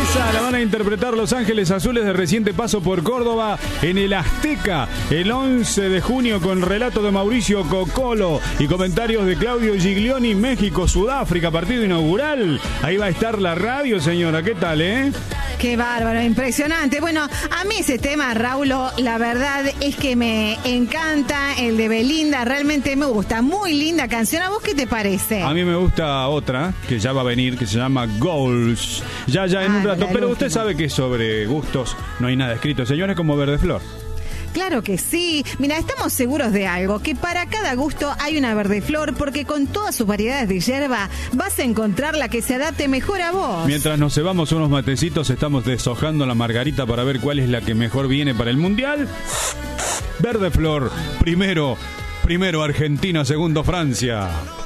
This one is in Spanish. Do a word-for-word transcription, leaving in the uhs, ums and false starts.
Esa la van a interpretar Los Ángeles Azules de reciente paso por Córdoba en el Azteca el once de junio con relato de Mauricio Cocolo y comentarios de Claudio Giglioni. México, Sudáfrica, partido inaugural. Ahí va a estar la radio, señora. ¿Qué tal, eh? Qué bárbaro, impresionante. Bueno, a mí ese tema, Raúl, la verdad es que me encanta, el de Belinda, realmente me gusta. Muy linda canción. ¿A vos qué te parece? A mí me gusta otra, que ya va a venir, que se llama Goals. Ya, ya en Ah, un rato. el Pero usted último. sabe que sobre gustos no hay nada escrito. Señores, como Verde Flor. Claro que sí. Mira, estamos seguros de algo, que para cada gusto hay una verde flor, porque con todas sus variedades de hierba vas a encontrar la que se adapte mejor a vos. Mientras nos cebamos unos matecitos, estamos deshojando la margarita para ver cuál es la que mejor viene para el Mundial. Verde Flor, primero, primero Argentina, segundo Francia.